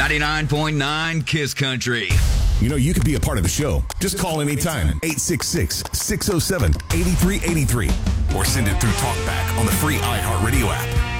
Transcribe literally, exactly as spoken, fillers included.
ninety-nine point nine Kiss Country. You know, you could be a part of the show. Just call anytime. eight six six, six oh seven, eight three eight three. Or send it through TalkBack on the free iHeartRadio app.